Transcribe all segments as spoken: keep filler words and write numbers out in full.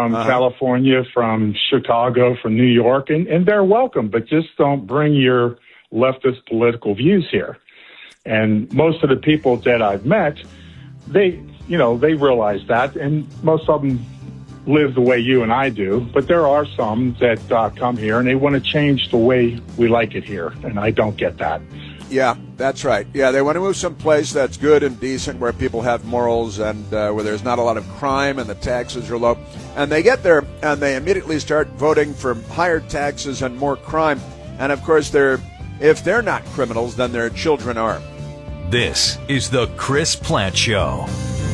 from uh-huh. California, from Chicago, from New York, and, and they're welcome, but just don't bring your leftist political views here. And most of the people that I've met, they, you know, they realize that, and most of them live the way you and I do, but there are some that uh, come here and they want to change the way we like it here, and I don't get that. Yeah, that's right. Yeah, they want to move someplace that's good and decent, where people have morals and uh, where there's not a lot of crime and the taxes are low. And they get there and they immediately start voting for higher taxes and more crime. And of course, they're if they're not criminals, then their children are. This is the Chris Plante Show.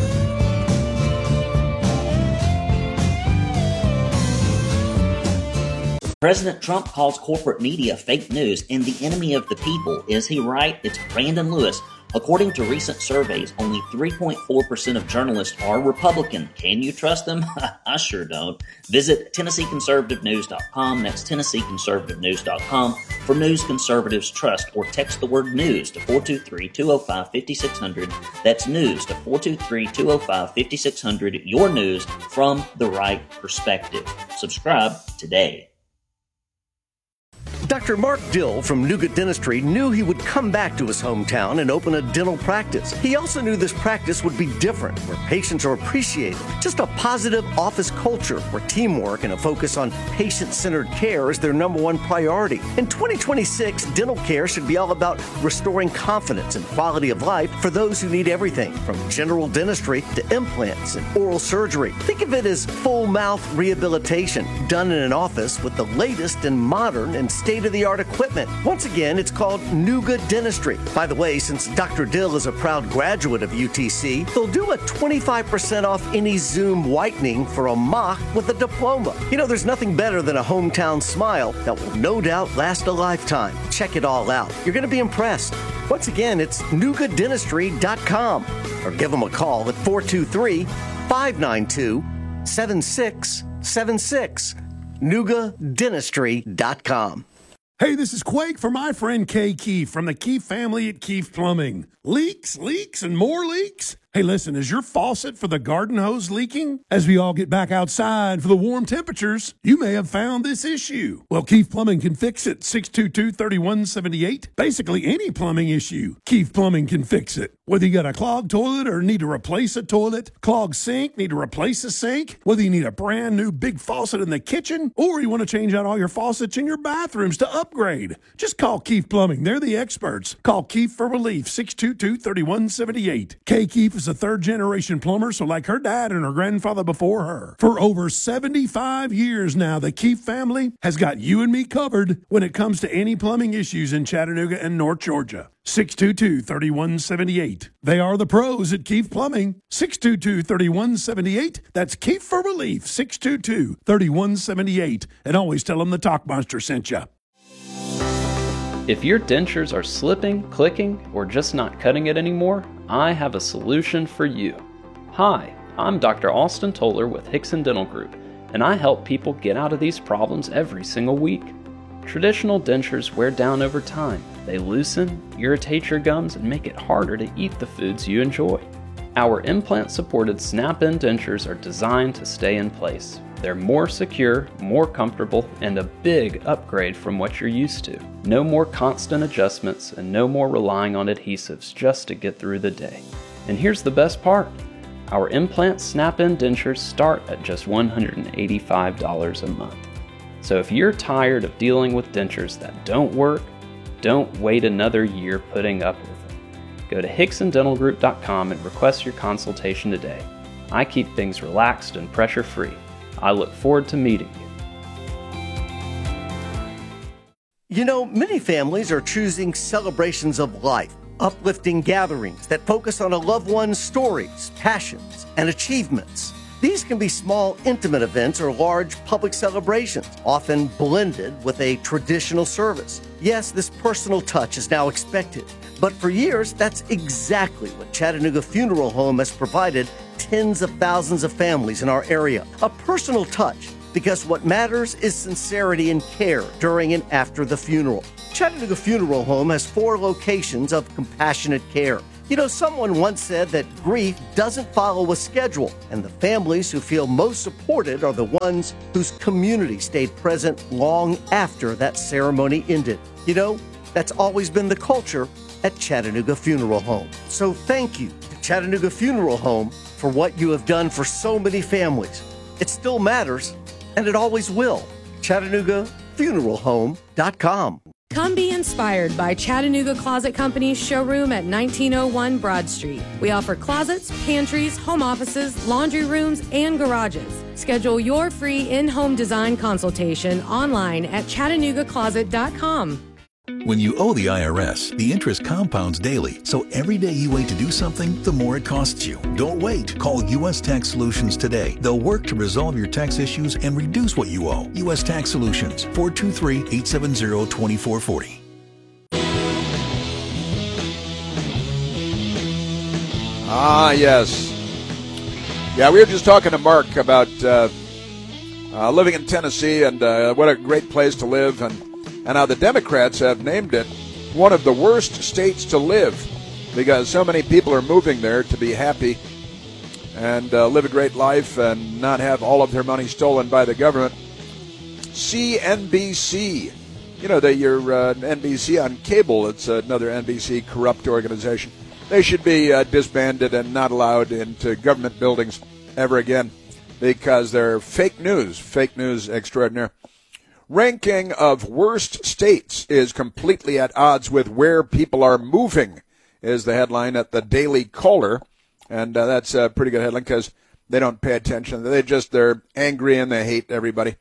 President Trump calls corporate media fake news and the enemy of the people. Is he right? It's Brandon Lewis. According to recent surveys, only three point four percent of journalists are Republican. Can you trust them? I sure don't. Visit Tennessee Conservative News dot com. That's Tennessee Conservative News dot com for news conservatives trust, or text the word news to four two three, two oh five, five six zero zero. That's news to four two three, two oh five, five six zero zero. Your news from the right perspective. Subscribe today. Doctor Mark Dill from Nuga Dentistry knew he would come back to his hometown and open a dental practice. He also knew this practice would be different, where patients are appreciated. Just a positive office culture where teamwork and a focus on patient-centered care is their number one priority. In twenty twenty-six, dental care should be all about restoring confidence and quality of life for those who need everything from general dentistry to implants and oral surgery. Think of it as full mouth rehabilitation done in an office with the latest and modern and state-of-the-art equipment. Once again, it's called Nuga Dentistry. By the way, since Doctor Dill is a proud graduate of U T C, they'll do a twenty-five percent off any Zoom whitening for a mock with a diploma. You know, there's nothing better than a hometown smile that will no doubt last a lifetime. Check it all out. You're going to be impressed. Once again, it's Nuga Dentistry dot com, or give them a call at four two three, five nine two, seven six seven six. Nuga Dentistry dot com. Hey, this is Quake for my friend Kay Keefe from the Keefe family at Keefe Plumbing. Leaks, leaks, and more leaks? Hey, listen, is your faucet for the garden hose leaking? As we all get back outside for the warm temperatures, you may have found this issue. Well, Keefe Plumbing can fix it. six two two, three one seven eight. Basically, any plumbing issue, Keefe Plumbing can fix it. Whether you got a clogged toilet or need to replace a toilet, clogged sink, need to replace a sink, whether you need a brand new big faucet in the kitchen, or you want to change out all your faucets in your bathrooms to upgrade, just call Keefe Plumbing. They're the experts. Call Keefe for relief, six two two, three one seven eight. Kay Keefe is a third-generation plumber, so like her dad and her grandfather before her. For over seventy-five years now, the Keefe family has got you and me covered when it comes to any plumbing issues in Chattanooga and North Georgia. six two two, three one seven eight. They are the pros at Keefe Plumbing. six two two, three one seven eight. That's Keefe for relief, six two two, three one seven eight. And always tell them the Talk Monster sent you. If your dentures are slipping, clicking, or just not cutting it anymore, I have a solution for you. Hi, I'm Doctor Austin Toller with Hickson Dental Group, and I help people get out of these problems every single week. Traditional dentures wear down over time. They loosen, irritate your gums, and make it harder to eat the foods you enjoy. Our implant-supported snap-in dentures are designed to stay in place. They're more secure, more comfortable, and a big upgrade from what you're used to. No more constant adjustments and no more relying on adhesives just to get through the day. And here's the best part. Our implant snap-in dentures start at just one hundred eighty-five dollars a month. So if you're tired of dealing with dentures that don't work, don't wait another year putting up with them. Go to Hickson Dental Group dot com and request your consultation today. I keep things relaxed and pressure-free. I look forward to meeting you. You know, many families are choosing celebrations of life, uplifting gatherings that focus on a loved one's stories, passions, and achievements. These can be small, intimate events or large public celebrations, often blended with a traditional service. Yes, this personal touch is now expected, but for years, that's exactly what Chattanooga Funeral Home has provided tens of thousands of families in our area. A personal touch, because what matters is sincerity and care during and after the funeral. Chattanooga Funeral Home has four locations of compassionate care, You know, someone once said that grief doesn't follow a schedule, and the families who feel most supported are the ones whose community stayed present long after that ceremony ended. You know, that's always been the culture at Chattanooga Funeral Home. So thank you to Chattanooga Funeral Home for what you have done for so many families. It still matters, and it always will. Chattanooga Funeral Home dot com. Come be inspired by Chattanooga Closet Company's showroom at nineteen oh one Broad Street. We offer closets, pantries, home offices, laundry rooms, and garages. Schedule your free in-home design consultation online at Chattanooga Closet dot com. When you owe the I R S, the interest compounds daily, so every day you wait to do something, the more it costs you. Don't wait. Call U S Tax Solutions today. They'll work to resolve your tax issues and reduce what you owe. U S Tax Solutions, four two three, eight seven zero, two four four zero. Ah, yes. Yeah, we were just talking to Mark about uh, uh, living in Tennessee and uh, what a great place to live, and And how the Democrats have named it one of the worst states to live because so many people are moving there to be happy and uh, live a great life and not have all of their money stolen by the government. C N B C. You know, that you're uh, N B C on cable. It's another N B C corrupt organization. They should be uh, disbanded and not allowed into government buildings ever again because they're fake news, fake news extraordinaire. Ranking of worst states is completely at odds with where people are moving, is the headline at the Daily Caller. And uh, that's a pretty good headline because they don't pay attention. They just, they're angry and they hate everybody.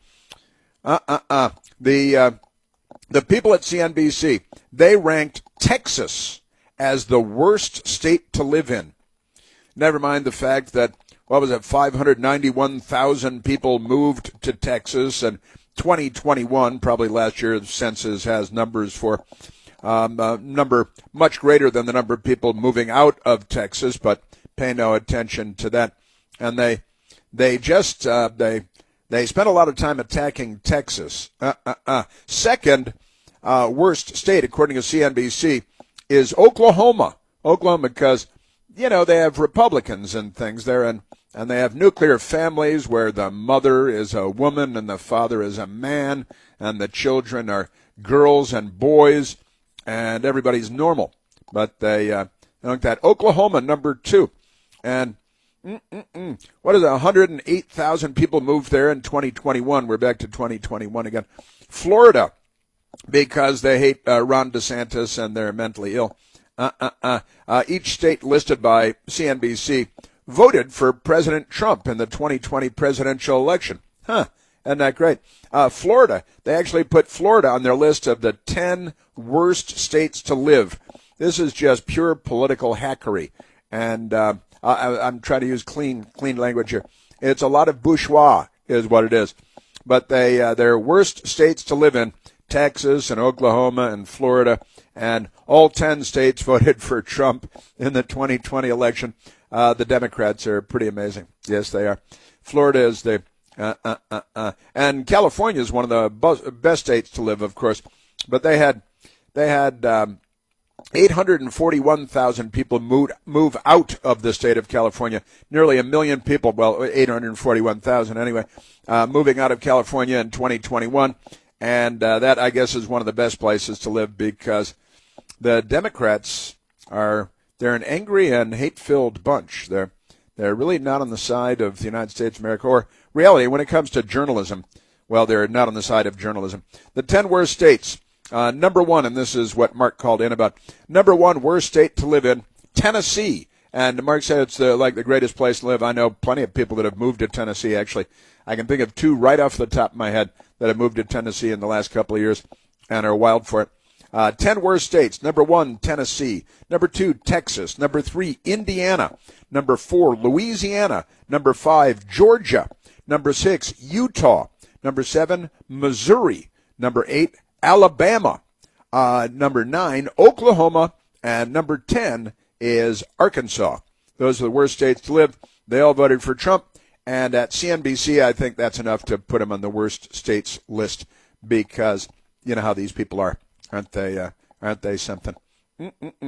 Uh-uh-uh. The, uh, the people at C N B C, they ranked Texas as the worst state to live in. Never mind the fact that, what was it, five hundred ninety-one thousand people moved to Texas, and twenty twenty-one, probably last year, the census has numbers for um, a number much greater than the number of people moving out of Texas, but pay no attention to that. And they they just uh, they they spent a lot of time attacking Texas. Uh, uh, uh. Second uh, worst state, according to C N B C, is Oklahoma. Oklahoma, because you know they have Republicans and things there, and. And they have nuclear families where the mother is a woman and the father is a man and the children are girls and boys and everybody's normal. But they, uh, like that. Oklahoma, number two. And mm-mm-mm, what is it, one hundred eight thousand people moved there in twenty twenty-one. We're back to twenty twenty-one again. Florida, because they hate uh, Ron DeSantis and they're mentally ill. Uh-uh-uh. Uh, each state listed by C N B C voted for President Trump in the twenty twenty presidential election. Huh, isn't that great? Uh, Florida, they actually put Florida on their list of the ten worst states to live. This is just pure political hackery. And uh, I, I'm trying to use clean clean language here. It's a lot of bourgeois is what it is. But they uh, they're worst states to live in, Texas and Oklahoma and Florida. And all ten states voted for Trump in the twenty twenty election. Uh, the Democrats are pretty amazing. Yes, they are. Florida is the, uh, uh, uh, uh. and California is one of the bus- best states to live, of course. But they had, they had um, eight hundred forty-one thousand people move move out of the state of California. Nearly a million people, well, eight hundred forty-one thousand anyway, uh, moving out of California in twenty twenty-one. And uh, that, I guess, is one of the best places to live because the Democrats are. They're an angry and hate-filled bunch. They're they're really not on the side of the United States of America. Or reality, when it comes to journalism, well, they're not on the side of journalism. The ten worst states. Uh, number one, and this is what Mark called in about, number one worst state to live in, Tennessee. And Mark said it's the, like the greatest place to live. I know plenty of people that have moved to Tennessee, actually. I can think of two right off the top of my head that have moved to Tennessee in the last couple of years and are wild for it. Uh, ten worst states. Number one, Tennessee. Number two, Texas. Number three, Indiana. Number four, Louisiana. Number five, Georgia. Number six, Utah. Number seven, Missouri. Number eight, Alabama. Uh, number nine, Oklahoma. And number ten is Arkansas. Those are the worst states to live. They all voted for Trump. And at C N B C, I think that's enough to put them on the worst states list because you know how these people are. Aren't they, uh, aren't they something? Mm-mm-mm.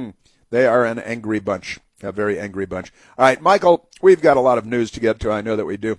They are an angry bunch, a very angry bunch. All right, Michael, we've got a lot of news to get to. I know that we do.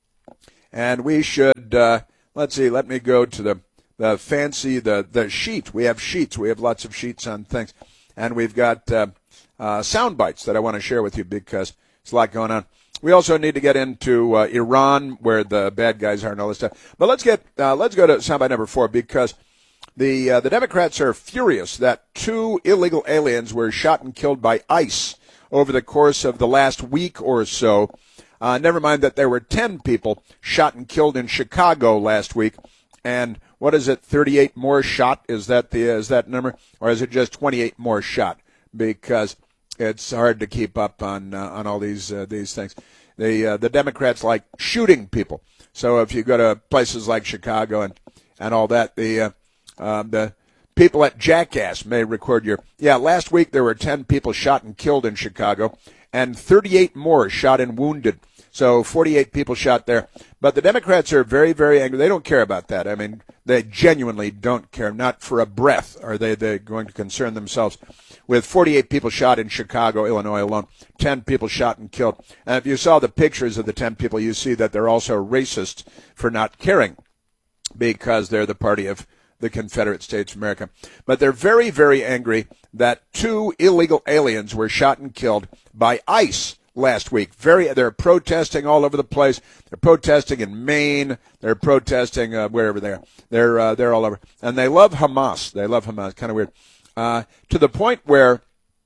And we should, uh, let's see, let me go to the, the fancy, the, the sheet. We have sheets. We have lots of sheets on things. And we've got uh, uh, sound bites that I want to share with you because there's a lot going on. We also need to get into uh, Iran, where the bad guys are and all this stuff. But let's get uh, let's go to soundbite number four because the uh, the Democrats are furious that two illegal aliens were shot and killed by ICE over the course of the last week or so. Uh, never mind that there were ten people shot and killed in Chicago last week, and what is it? thirty-eight more shot? Is that the is that number, or is it just twenty-eight more shot? Because it's hard to keep up on uh, on all these uh, these things. The uh, the Democrats like shooting people. So if you go to places like Chicago and and all that, the uh, uh, the people at Jackass may record your yeah. Last week there were ten people shot and killed in Chicago, and thirty-eight more shot and wounded. So forty-eight people shot there. But the Democrats are very, very angry. They don't care about that. I mean, they genuinely don't care. Not for a breath are they they're going to concern themselves with forty-eight people shot in Chicago, Illinois alone, ten people shot and killed. And if you saw the pictures of the ten people, you see that they're also racist for not caring because they're the party of the Confederate States of America. But they're very, very angry that two illegal aliens were shot and killed by ICE last week. Very, they're protesting all over the place. They're protesting in Maine. They're protesting uh, wherever they are. They're uh, they're all over, and they love Hamas. They love Hamas. Kind of weird, uh, to the point where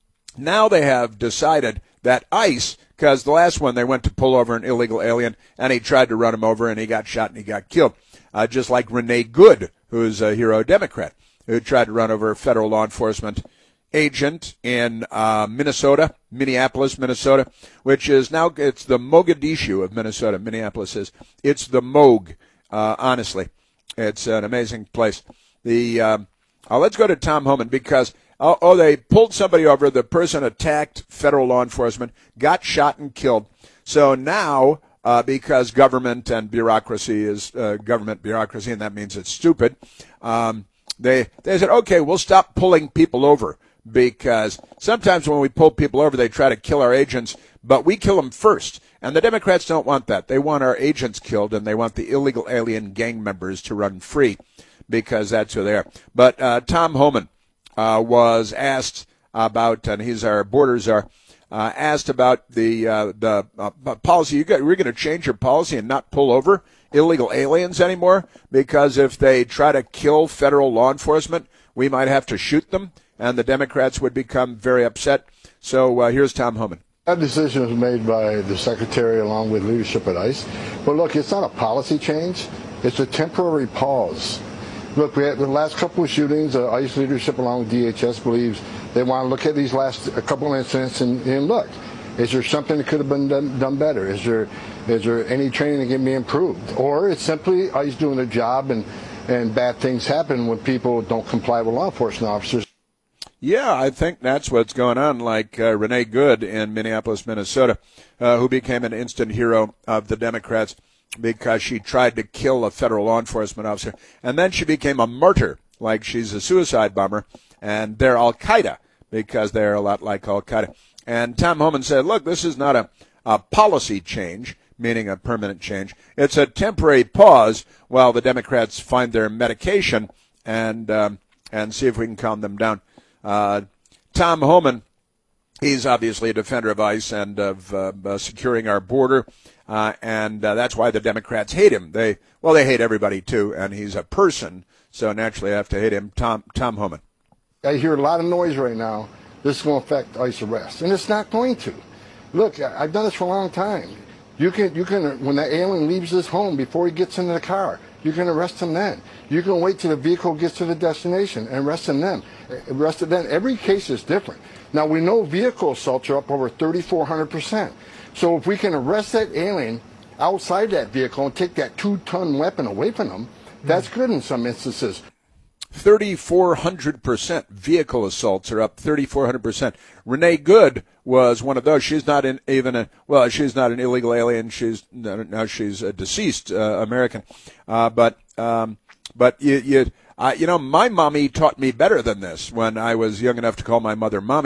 now they have decided that ICE, because the last one they went to pull over an illegal alien, and he tried to run him over, and he got shot and he got killed, uh, just like Renee Good, who's a hero Democrat, who tried to run over a federal law enforcement agent in uh, Minnesota, Minneapolis, Minnesota, which is now, it's the Mogadishu of Minnesota. Minneapolis is. It's the Moog, uh, honestly. It's an amazing place. The uh, uh, let's go to Tom Homan because, oh, oh, they pulled somebody over. The person attacked federal law enforcement, got shot and killed. So now, uh, because government and bureaucracy is uh, government bureaucracy, and that means it's stupid, um, they they said, okay, we'll stop pulling people over. Because sometimes when we pull people over, they try to kill our agents, but we kill them first. And the Democrats don't want that. They want our agents killed, and they want the illegal alien gang members to run free because that's who they are. But uh, Tom Homan uh, was asked about, and he's our border czar, uh, asked about the uh, the uh, policy. You got, we're going to change your policy and not pull over illegal aliens anymore because if they try to kill federal law enforcement, we might have to shoot them. And the Democrats would become very upset. So uh, here's Tom Homan. That decision was made by the Secretary along with leadership at ICE. But look, it's not a policy change. It's a temporary pause. Look, we had the last couple of shootings, uh, ICE leadership along with D H S believes they want to look at these last a couple of incidents and, and look, is there something that could have been done, done better? Is there is there any training that can be improved? Or it's simply ICE doing their job and, and bad things happen when people don't comply with law enforcement officers. Yeah, I think that's what's going on, like uh, Renee Good in Minneapolis, Minnesota, uh, who became an instant hero of the Democrats because she tried to kill a federal law enforcement officer. And then she became a martyr, like she's a suicide bomber, and they're Al-Qaeda because they're a lot like Al-Qaeda. And Tom Homan said, look, this is not a, a policy change, meaning a permanent change. It's a temporary pause while the Democrats find their medication and um, and see if we can calm them down. Uh, Tom Homan, he's obviously a defender of ICE and of uh, uh, securing our border, uh, and uh, that's why the Democrats hate him. They well, they hate everybody too, and he's a person, so naturally I have to hate him. Tom Tom Homan. I hear a lot of noise right now. This is going to affect ICE arrests, and it's not going to. Look, I've done this for a long time. You can you can when that alien leaves his home before he gets into the car, you can arrest him then. You can wait till the vehicle gets to the destination and arrest him then. Arrest him then. Every case is different. Now, we know vehicle assaults are up over thirty-four hundred percent. So if we can arrest that alien outside that vehicle and take that two-ton weapon away from them, that's good in some instances. thirty-four hundred percent vehicle assaults are up thirty-four hundred percent. Renee Good was one of those. She's not in, even a, well, she's not an illegal alien. She's, now she's a deceased uh, American. Uh, but, um, but you, you, uh, you know, my mommy taught me better than this when I was young enough to call my mother mommy.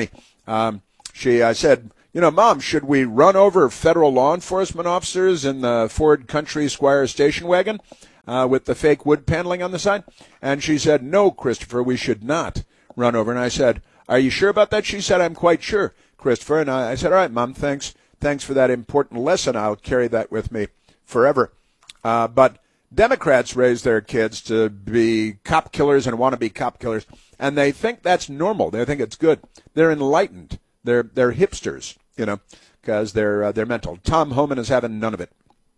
Um, she, I said, you know, Mom, should we run over federal law enforcement officers in the Ford Country Squire station wagon uh, with the fake wood paneling on the side? And she said, no, Christopher, we should not run over. And I said, are you sure about that? She said, I'm quite sure, Christopher. And I, I said, all right, Mom, thanks. Thanks for that important lesson. I'll carry that with me forever. Uh, but Democrats raise their kids to be cop killers and want to be cop killers, and they think that's normal. They think it's good. They're enlightened. They're they're hipsters, you know, because they're uh, they're mental. Tom Homan is having none of it.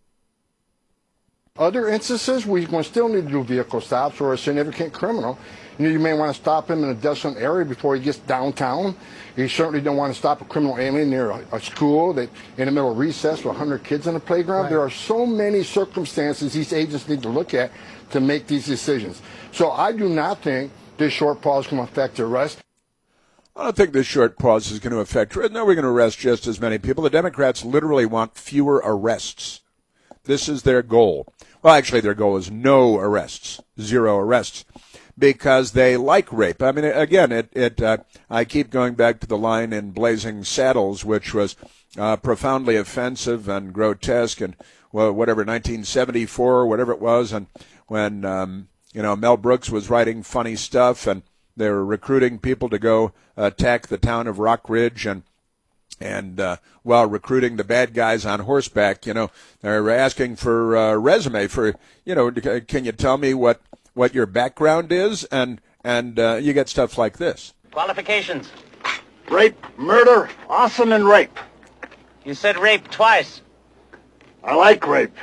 Other instances, we will still need to do vehicle stops for a significant criminal. You know, you may want to stop him in a desolate area before he gets downtown. You certainly don't want to stop a criminal alien near a, a school that in the middle of recess with one hundred kids in the playground. Right. There are so many circumstances these agents need to look at to make these decisions. So I do not think this short pause can affect the arrest. I don't think this short pause is going to affect. No, we're going to arrest just as many people. The Democrats literally want fewer arrests. This is their goal. Well, actually, their goal is no arrests, zero arrests, because they like rape. I mean, again, it. it uh, I keep going back to the line in Blazing Saddles, which was uh, profoundly offensive and grotesque, and well, whatever, nineteen seventy-four or whatever it was, and when um, you know Mel Brooks was writing funny stuff, and they were recruiting people to go attack the town of Rock Ridge, and and uh, while recruiting the bad guys on horseback, you know, they're asking for a resume for, you know, can you tell me what, what your background is? And and uh, you get stuff like this. Qualifications. Rape, murder, arson, and rape. You said rape twice. I like rape.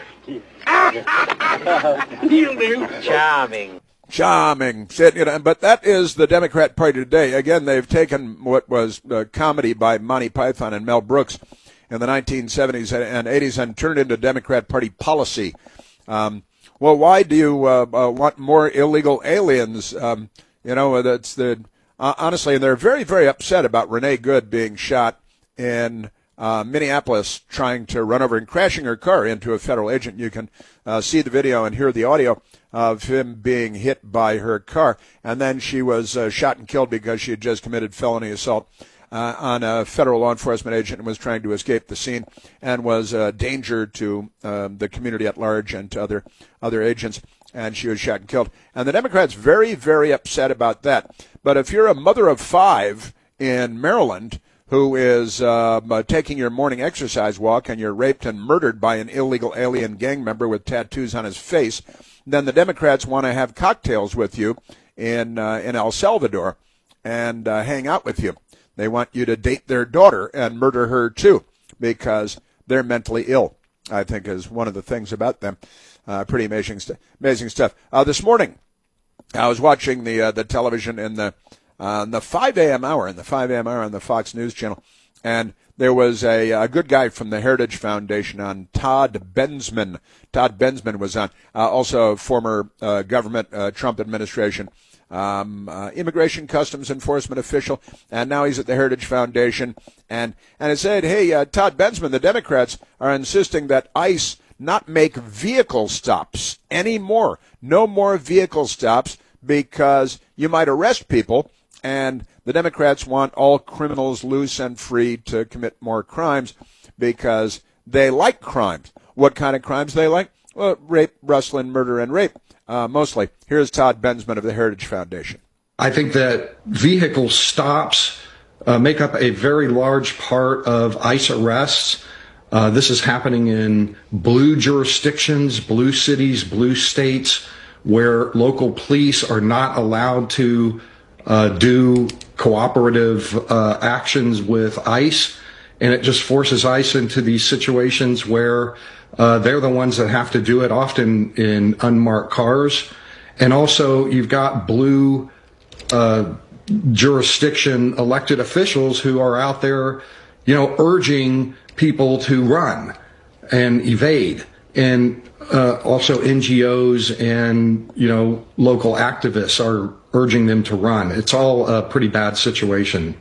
You do. Charming. Charming. You know, but that is the Democrat Party today. Again, they've taken what was uh, comedy by Monty Python and Mel Brooks in the nineteen seventies and eighties and turned it into Democrat Party policy. Um, well, why do you uh, uh, want more illegal aliens? Um, you know, that's the uh, honestly, and they're very, very upset about Renee Good being shot in uh, Minneapolis, trying to run over and crashing her car into a federal agent. You can uh, see the video and hear the audio of him being hit by her car, and then she was uh, shot and killed because she had just committed felony assault uh, on a federal law enforcement agent and was trying to escape the scene and was a danger to um, the community at large and to other other agents, and she was shot and killed. And the Democrats very, very upset about that. But if you're a mother of five in Maryland who is uh, taking your morning exercise walk and you're raped and murdered by an illegal alien gang member with tattoos on his face, then the Democrats want to have cocktails with you in uh, in El Salvador and uh, hang out with you. They want you to date their daughter and murder her too because they're mentally ill, I think is one of the things about them. Uh, pretty amazing, st- amazing stuff. Uh, this morning, I was watching the uh, the television in the uh, in the five a.m. hour, in the five a.m. hour on the Fox News Channel, and there was a, a good guy from the Heritage Foundation on, Todd Bensman. Todd Bensman was on, uh, also a former uh, government, uh, Trump administration, um, uh, immigration customs enforcement official, and now he's at the Heritage Foundation. And, and it said, hey, uh, Todd Bensman, the Democrats are insisting that ICE not make vehicle stops anymore. No more vehicle stops because you might arrest people, and the Democrats want all criminals loose and free to commit more crimes because they like crimes. What kind of crimes they like? Well, rape, rustling, murder, and rape, uh, mostly. Here's Todd Bensman of the Heritage Foundation. I think that vehicle stops uh, make up a very large part of ICE arrests. Uh, this is happening in blue jurisdictions, blue cities, blue states, where local police are not allowed to uh, do cooperative uh, actions with ICE, and it just forces ICE into these situations where uh, they're the ones that have to do it, often in unmarked cars. And also, you've got blue uh, jurisdiction elected officials who are out there, you know, urging people to run and evade. And uh, also N G Os and, you know, local activists are urging them to run. It's all a pretty bad situation.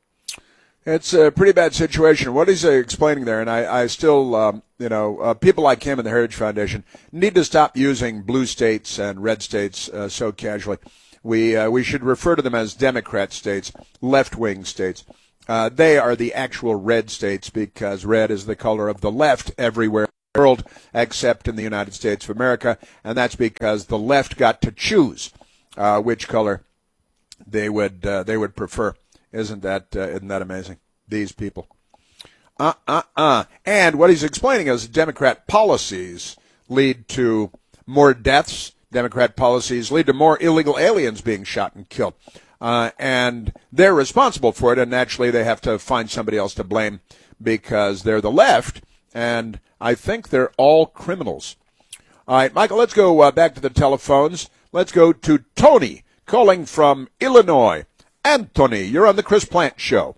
It's a pretty bad situation. What he's uh, explaining there, and I, I still, um, you know, uh, people like him in the Heritage Foundation need to stop using blue states and red states uh, so casually. We uh, we should refer to them as Democrat states, left-wing states. Uh, they are the actual red states because red is the color of the left everywhere in the world except in the United States of America, and that's because the left got to choose uh, which color they would uh, they would prefer. Isn't that uh, isn't that amazing? These people. Uh uh uh. And what he's explaining is Democrat policies lead to more deaths. Democrat policies lead to more illegal aliens being shot and killed. Uh, and they're responsible for it, and naturally they have to find somebody else to blame because they're the left, and I think they're all criminals. All right, Michael, let's go uh, back to the telephones. Let's go to Tony calling from Illinois. Anthony, you're on the Chris Plant Show.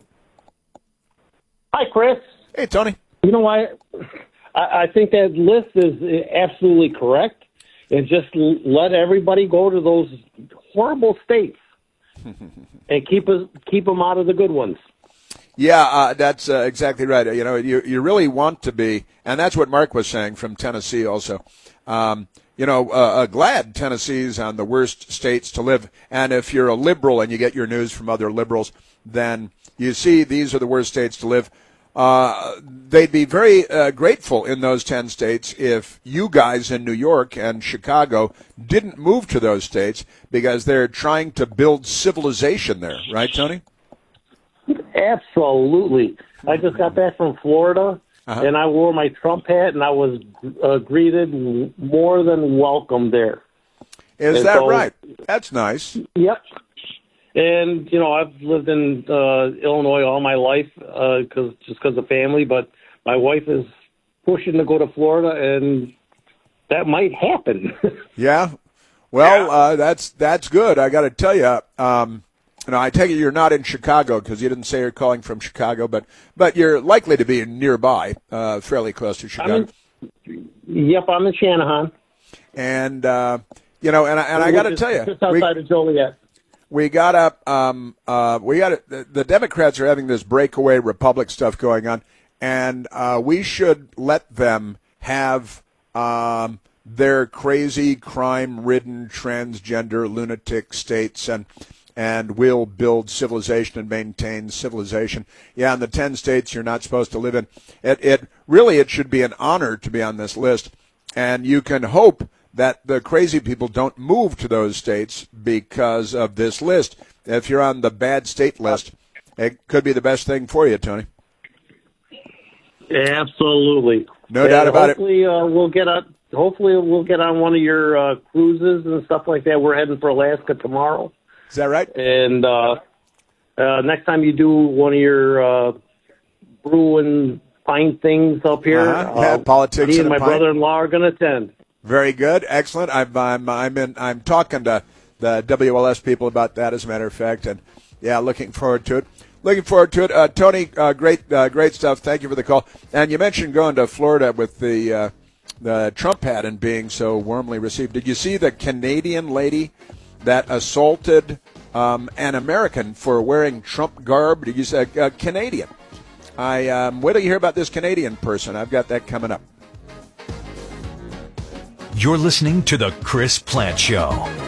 Hi, Chris. Hey, Tony. You know why? I, I think that list is absolutely correct, and just let everybody go to those horrible states. And keep us keep them out of the good ones. Yeah, uh, that's uh, exactly right. You know, you you really want to be, and that's what Mark was saying from Tennessee also. Um, you know, uh, uh, glad Tennessee's on the worst states to live. And if you're a liberal and you get your news from other liberals, then you see these are the worst states to live. Uh, they'd be very uh, grateful in those ten states if you guys in New York and Chicago didn't move to those states because they're trying to build civilization there. Right, Tony? Absolutely. I just got back from Florida, uh-huh. and I wore my Trump hat, and I was uh, greeted more than welcome there. Is and that so, right? That's nice. Yep. And, you know, I've lived in uh, Illinois all my life uh, cause, just because of family, but my wife is pushing to go to Florida, and that might happen. Yeah? Well, yeah. Uh, that's that's good. I got to tell you, um, you know, I take it you're not in Chicago because you didn't say you're calling from Chicago, but but you're likely to be nearby, uh, fairly close to Chicago. I'm in, yep, I'm in Shanahan. And, uh, you know, and, I, and I got to tell you. Just outside we, of Joliet. We got up. Um, uh, we got the, the Democrats are having this breakaway republic stuff going on, and uh, we should let them have um, their crazy, crime-ridden, transgender, lunatic states, and and we'll build civilization and maintain civilization. Yeah, in the ten states you're not supposed to live in. It, it really it should be an honor to be on this list, and you can hope that the crazy people don't move to those states because of this list. If you're on the bad state list, it could be the best thing for you, Tony. Absolutely. No and doubt about hopefully, it. Hopefully, uh, we'll get on. Hopefully, we'll get on one of your uh, cruises and stuff like that. We're heading for Alaska tomorrow. Is that right? And uh, uh, next time you do one of your uh, brewing pint things up here, uh-huh. yeah, uh, politics. Me and, and my pint. brother-in-law are going to attend. Very good, excellent. I'm I'm I'm in. I'm talking to the W L S people about that, as a matter of fact, and yeah, looking forward to it. Looking forward to it, uh, Tony. Uh, great, uh, great stuff. Thank you for the call. And you mentioned going to Florida with the uh, the Trump hat and being so warmly received. Did you see the Canadian lady that assaulted um, an American for wearing Trump garb? Did you say uh, Canadian? I um, wait till you hear about this Canadian person. I've got that coming up. You're listening to The Chris Plant Show.